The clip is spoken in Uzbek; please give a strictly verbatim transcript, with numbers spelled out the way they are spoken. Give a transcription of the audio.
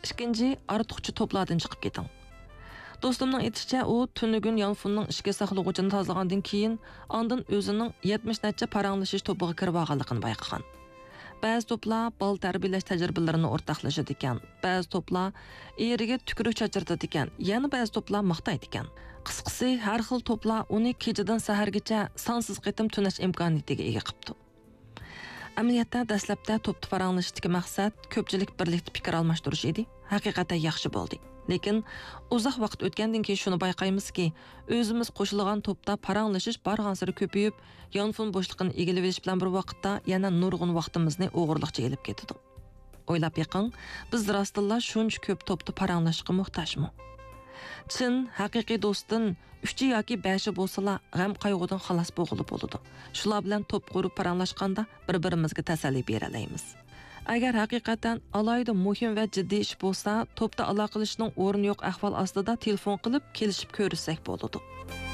ikkinchi ortiqcha to'plardan chiqib keting. Do'stimning aytishicha, u tunugun yonfunning ishga saqlag'uchini tozalagandan keyin ondan o'zining yetmish necha paranglashish to'piga kirib olganligini bayqagan. Ba'zi to'plar bal tarbiyalash tajribalarini o'rtoqlashadi ekan, ba'zi to'plar eriga tukuruk chachiradi ekan, yana ba'zi to'plar maqtaydi ekan. Qisqasi, har xil to'plar uni kechadan sahargacha sonsiz qitim tunash imkoniyatiga ega qilibdi. Amaliyotda dastlabda to'pni paranglashdagi maqsad ko'pchilik birlikda fikr almashtirish edi. Haqiqatan yaxshi bo'ldi. Lekin uzoq vaqt o'tgandan keyin shuni bayqaymizki, o'zimiz qo'shilgan to'pda paranglashish barg'ansiri ko'payib, yonfun bo'shliqini egilib olish bilan bir vaqtda yana nurg'un vaqtimizni o'g'irliqcha elib ketadi. O'ylab yiqing, biz rostilla shuncha ko'p to'pni paranglashga muhtojmi? Chin, haqiqiy do'stin uch yoki besh bo'lsalar, g'am qayg'udan xalos bo'lib bo'ladi. Shular bilan to'p qurib paranglashganda bir-birimizga tasalli bera olamiz. Agar haqiqatan alayda muhim va jiddiy ish bo'lsa, to'pda aloqa qilishning o'rni yo'q ahvol ostida telefon qilib kelishib ko'rishsak bo'ladi.